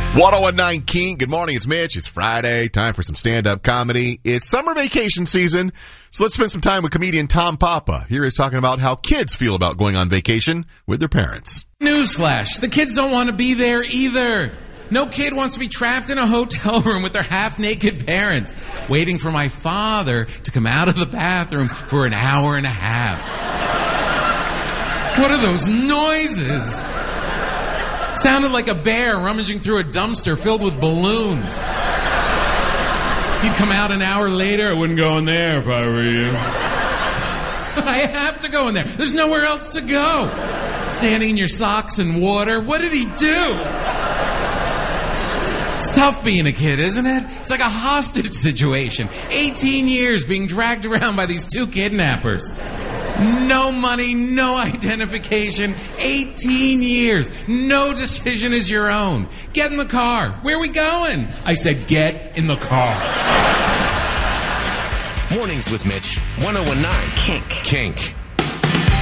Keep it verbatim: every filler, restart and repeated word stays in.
ten nineteen King. Good morning. It's Mitch. It's Friday. Time for some stand-up comedy. It's summer vacation season, so let's spend some time with comedian Tom Papa. Here he's talking about how kids feel about going on vacation with their parents. Newsflash. The kids don't want to be there either. No kid wants to be trapped in a hotel room with their half-naked parents, waiting for my father to come out of the bathroom for an hour and a half. What are those noises? Sounded like a bear rummaging through a dumpster filled with balloons. He'd come out an hour later. I wouldn't go in there if I were you. I have to go in there. There's nowhere else to go. Standing in your socks and water. What did he do? It's tough being a kid, isn't it? It's like a hostage situation. eighteen years being dragged around by these two kidnappers. No money, no identification. eighteen years. No decision is your own. Get in the car. Where are we going? I said, get in the car. Mornings with Mitch. ten nineteen Kink. Kink.